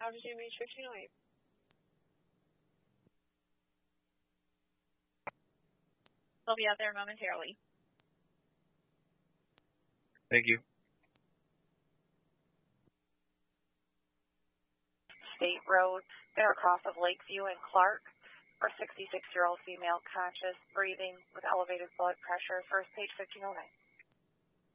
Altitude reach 1508. They'll be out there momentarily. Thank you. State Road, they're across of Lakeview and Clark. For 66-year-old female, conscious, breathing with elevated blood pressure. First page 1509.